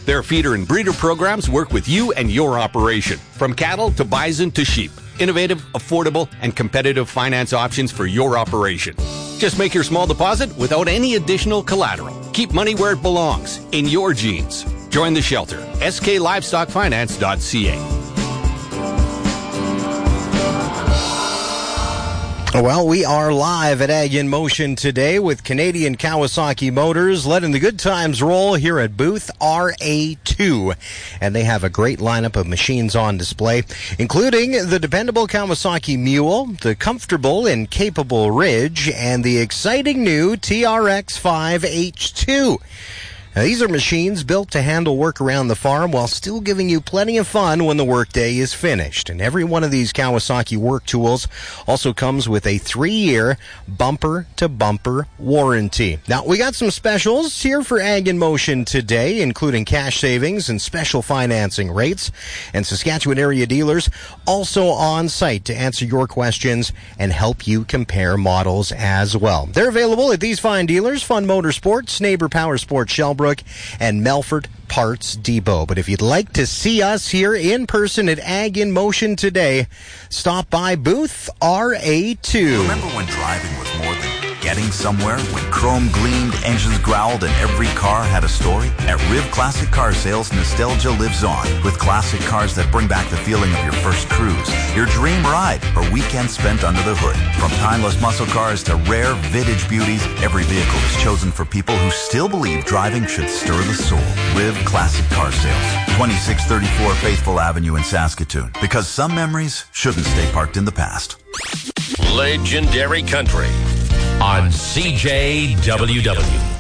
Their feeder and breeder programs work with you and your operation, from cattle to bison to sheep. Innovative, affordable, and competitive finance options for your operation. Just make your small deposit without any additional collateral. Keep money where it belongs, in your jeans. Join the shelter, sklivestockfinance.ca. Well, we are live at Ag in Motion today with Canadian Kawasaki Motors, letting the good times roll here at booth RA2. And they have a great lineup of machines on display, including the dependable Kawasaki Mule, the comfortable and capable Ridge, and the exciting new TRX-5 H2. Now, these are machines built to handle work around the farm while still giving you plenty of fun when the workday is finished. And every one of these Kawasaki work tools also comes with a 3-year bumper-to-bumper warranty. Now, we got some specials here for Ag in Motion today, including cash savings and special financing rates. And Saskatchewan area dealers also on site to answer your questions and help you compare models as well. They're available at these fine dealers: Fun Motorsports, Neighbor Power Sports Shellbrook, and Melfort Parts Depot. But if you'd like to see us here in person at Ag in Motion today, stop by booth RA2. Remember when driving was more than getting somewhere? When chrome gleamed, engines growled, and every car had a story? At Riv Classic Car Sales, nostalgia lives on, with classic cars that bring back the feeling of your first cruise, your dream ride, or weekend spent under the hood. From timeless muscle cars to rare vintage beauties, every vehicle is chosen for people who still believe driving should stir the soul. Riv Classic Car Sales, 2634 Faithful Avenue in Saskatoon. Because some memories shouldn't stay parked in the past. Legendary Country on CJWW.